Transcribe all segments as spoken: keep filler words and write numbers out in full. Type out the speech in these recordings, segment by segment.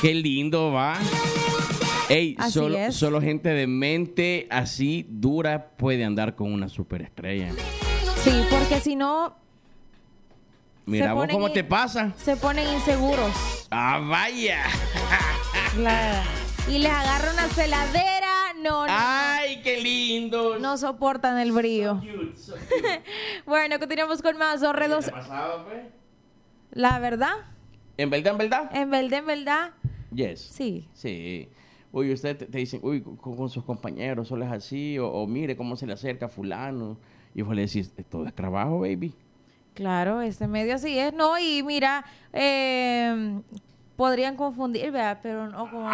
Qué lindo, va. Ey, Así solo, es. solo gente de mente así dura puede andar con una superestrella. Sí, porque si no, Mira Se vos ponen cómo in- te pasa. se ponen inseguros. Ah, vaya. La- Y les agarra una celadera. No, no. Ay, qué lindo. No soportan el brillo. Cute, so cute. Bueno, continuamos con más. Zorre ¿Qué dos. te pasaba, pues? La verdad, ¿En verdad, en verdad? en verdad, en verdad, Yes. sí. Sí. Uy, ustedes te, te dicen, uy, con, con sus compañeros solo es así, o, o mire cómo se le acerca a fulano. Y vos le decís, todo es trabajo, baby. Claro, este medio así es. No, y mira, eh, podrían confundir, ¿verdad? Pero no como...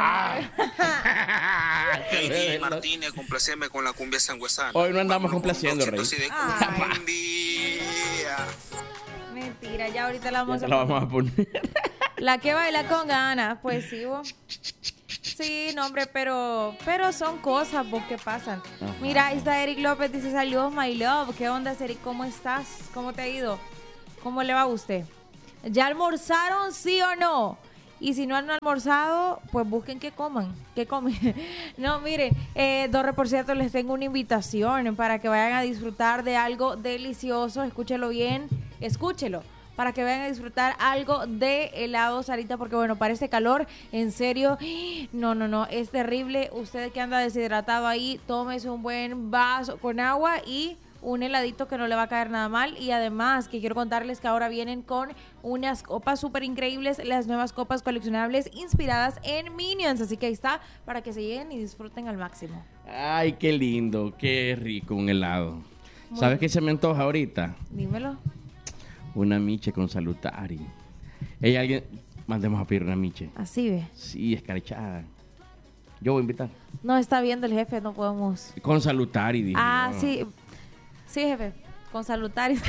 Lady Martínez, complaceme con la cumbia sangüesana. Hoy no andamos Vámonos con complaciendo, un Rey. toquecito así de Ay. cumbia. Mentira, ya ahorita la Ya vamos te a la vamos a poner. La que baila con ganas, pues sí, vos. Sí, no, hombre, pero, pero son cosas, vos, que pasan. Ajá. Mira, ahí está Eric López, dice, saludos, my love. ¿Qué onda, Eric? ¿Cómo estás? ¿Cómo te ha ido? ¿Cómo le va a usted? ¿Ya almorzaron, sí o no? Y si no han almorzado, pues busquen qué coman. ¿Qué comen? No, mire, eh, Dorre, por cierto, les tengo una invitación para que vayan a disfrutar de algo delicioso. Escúchelo bien, escúchelo. Para que vayan a disfrutar algo de helado, Sarita, porque bueno, para este calor, en serio, no, no, no, es terrible. Usted que anda deshidratado ahí, tómese un buen vaso con agua y un heladito que no le va a caer nada mal. Y además, que quiero contarles que ahora vienen con unas copas súper increíbles, las nuevas copas coleccionables inspiradas en Minions. Así que ahí está, para que se lleguen y disfruten al máximo. Ay, qué lindo, qué rico un helado. Muy ¿Sabes bien. qué se me antoja ahorita? Dímelo. Una miche con salutari. Ey, alguien, mandemos a pedir una miche. Así ve. Sí, escarchada. Yo voy a invitar. No está viendo el jefe, no podemos. Con salutari, dije Ah, yo. sí. Sí, jefe. Con salutares.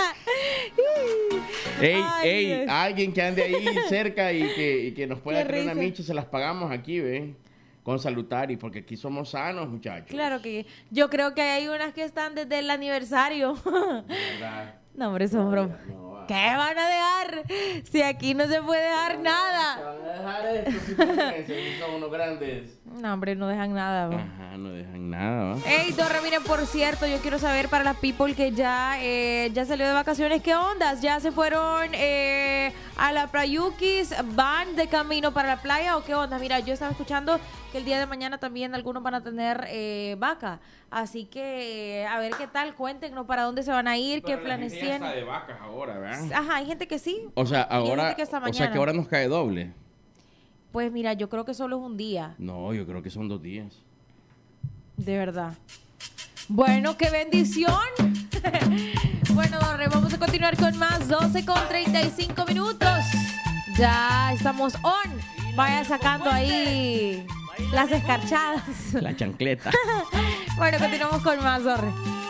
Ey, Ay, ey, Dios. alguien que ande ahí cerca y que, y que nos pueda Qué traer una risa. miche, se las pagamos aquí, ¿ven? Con salutari, porque aquí somos sanos, muchachos. Claro que yo creo que hay unas que están desde el aniversario. ¿Verdad? No, hombre, son bromas. No, va. ¿Qué van a dejar? Si aquí no se puede dejar Se nada. van a dejar esto, fíjense, son unos grandes. No, hombre, no dejan nada. va. Ajá, no dejan nada, ¿va? Ey, Torre, miren, por cierto, yo quiero saber para las people que ya, eh, ya salió de vacaciones, ¿qué ondas? ¿Ya se fueron eh, a la Playukis? ¿Van de camino para la playa o qué onda? Mira, yo estaba escuchando que el día de mañana también algunos van a tener eh, vaca. Así que, a ver qué tal, cuéntenos para dónde se van a ir, qué Pero la planes gente ya está tienen. de vacas ahora, ¿verdad? Ajá, hay gente que sí. O sea, Y hay ahora, gente que hasta o sea mañana. que ahora nos cae doble. Pues mira, yo creo que solo es un día, No, yo creo que son dos días. de verdad. Bueno, qué bendición. Bueno, Dorre, vamos a continuar con más. doce con treinta y cinco minutos. Ya estamos on. Vaya sacando ahí las escarchadas. La chancleta. Bueno, continuamos con más, Dorre.